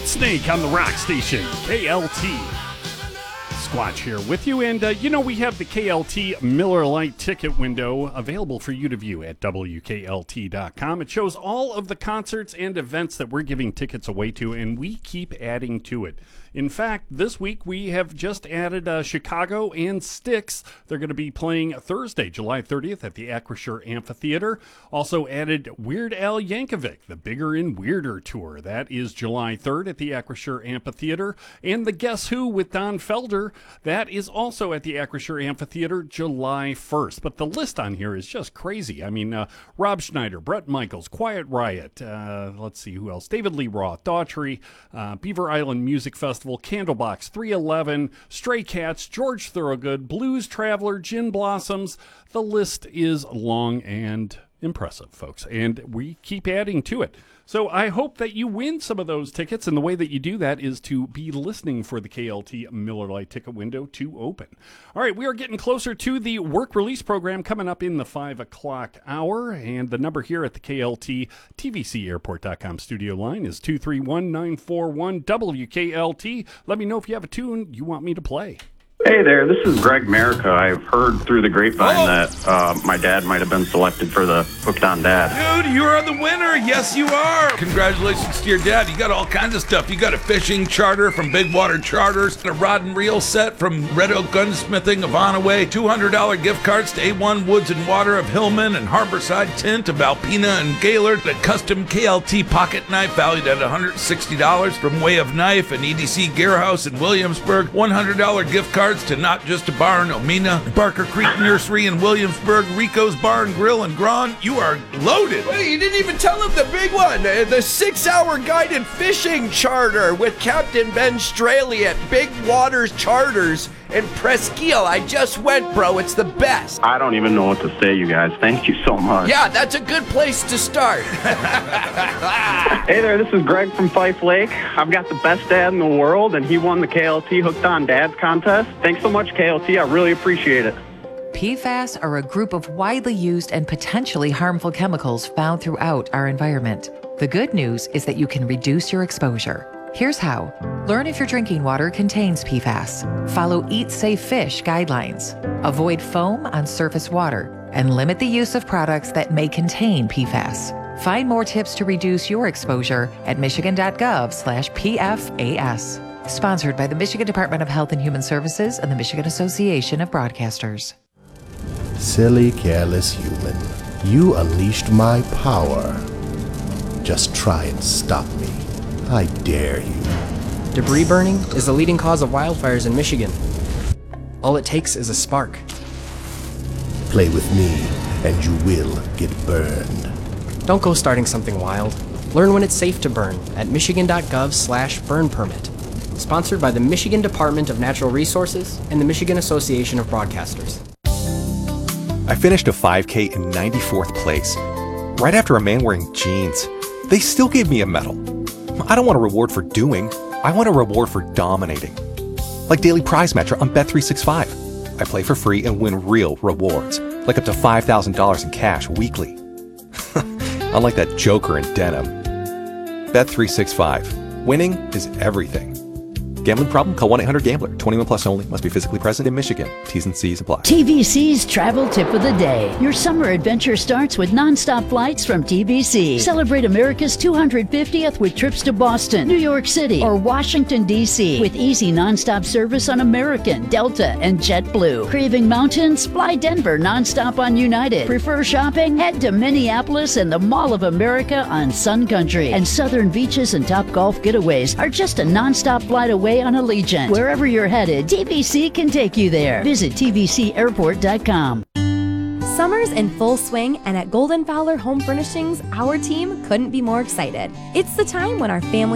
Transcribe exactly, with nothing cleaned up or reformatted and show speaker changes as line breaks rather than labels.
White Snake on the rock station, K L T. Squatch here with you, and uh, you know, we have the K L T Miller Lite ticket window available for you to view at W K L T dot com. It shows all of the concerts and events that we're giving tickets away to, and we keep adding to it. In fact, this week we have just added uh, Chicago and Styx. They're going to be playing Thursday, July thirtieth at the Acrisure Amphitheater. Also added Weird Al Yankovic, the Bigger and Weirder Tour. That is July third at the Acrisure Amphitheater. And the Guess Who with Don Felder, that is also at the Acrisure Amphitheater July first. But the list on here is just crazy. I mean, uh, Rob Schneider, Bret Michaels, Quiet Riot, uh, let's see who else, David Lee Roth, Daughtry, uh, Beaver Island Music Festival, Candlebox, three eleven, Stray Cats, George Thorogood, Blues Traveler, Gin Blossoms. The list is long and impressive, folks, and we keep adding to it. So I hope that you win some of those tickets, and the way that you do that is to be listening for the K L T Miller Lite ticket window to open. All right, we are getting closer to the work release program coming up in the five o'clock hour, and the number here at the K L T T V C Airport dot com studio line is two three one, nine four one, W K L T. Let me know if you have a tune you want me to play.
Hey there, this is Greg Merica. I've heard through the grapevine
oh.
that uh, my dad might have been selected for the Hooked on Dad.
Dude, you are the winner. Yes, you are. Congratulations to your dad. You got all kinds of stuff. You got a fishing charter from Big Water Charters, a rod and reel set from Red Oak Gunsmithing of Onaway, two hundred dollars gift cards to A one Woods and Water of Hillman and Harborside Tint of Alpena and Gaylord, a custom K L T pocket knife valued at one hundred sixty dollars from Way of Knife and E D C Gear House in Williamsburg, one hundred dollars gift cards to Not Just a Bar in Omena, Barker Creek Nursery in Williamsburg, Rico's Bar and Grill in Grand. You are loaded.
Wait, you didn't even tell him the big one, uh, the six-hour guided fishing charter with Captain Ben Straley at Big Waters Charters in Presqu'île. I just went, bro. It's the best.
I don't even know what to say, you guys. Thank you so much.
Yeah, that's a good place to start.
Hey there, this is Greg from Fife Lake. I've got the best dad in the world, and he won the K L T Hooked on Dads contest. Thanks so much, K L T. I really appreciate it.
P FAS are a group of widely used and potentially harmful chemicals found throughout our environment. The good news is that you can reduce your exposure. Here's how. Learn if your drinking water contains P FAS. Follow Eat Safe Fish guidelines. Avoid foam on surface water and limit the use of products that may contain P FAS. Find more tips to reduce your exposure at michigan.gov slash PFAS. Sponsored by the Michigan Department of Health and Human Services and the Michigan Association of Broadcasters.
Silly, careless human. You unleashed my power. Just try and stop me. I dare you.
Debris burning is the leading cause of wildfires in Michigan. All it takes is a spark.
Play with me, and you will get burned.
Don't go starting something wild. Learn when it's safe to burn at michigan.gov slash burn permit. Sponsored by the Michigan Department of Natural Resources and the Michigan Association of Broadcasters.
I finished a five K in ninety-fourth place, right after a man wearing jeans. They still gave me a medal. I don't want a reward for doing, I want a reward for dominating. Like Daily Prize Matcher on Bet three sixty-five. I play for free and win real rewards, like up to five thousand dollars in cash weekly. Unlike that joker in denim. Bet three sixty-five. Winning is everything. Gambling problem? Call one eight hundred gambler. twenty-one plus only. Must be physically present in Michigan. T's and C's apply.
T V C's Travel Tip of the Day. Your summer adventure starts with nonstop flights from T V C. Celebrate America's two hundred fiftieth with trips to Boston, New York City, or Washington, D C with easy nonstop service on American, Delta, and JetBlue. Craving mountains? Fly Denver nonstop on United. Prefer shopping? Head to Minneapolis and the Mall of America on Sun Country. And southern beaches and top golf getaways are just a nonstop flight away on Allegiant. Wherever you're headed, T V C can take you there. Visit T V C airport dot com.
Summer's in full swing, and at Golden Fowler Home Furnishings, our team couldn't be more excited. It's the time when our family